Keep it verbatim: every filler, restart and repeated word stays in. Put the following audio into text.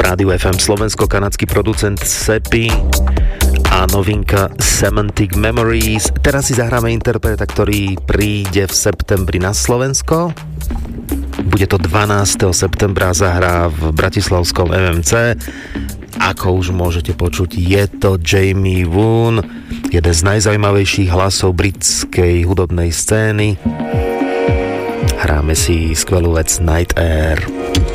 Rádiu ef em slovensko-kanadský producent Seppi a novinka Semantic Memories. Teraz si zahráme interpreta, ktorý príde v septembri na Slovensko. Bude to dvanásteho septembra, zahrá v bratislavskom em em cé. Ako už môžete počuť, je to Jamie Woon, jeden z najzaujímavejších hlasov britskej hudobnej scény. Hráme si skvelú vec Night Air.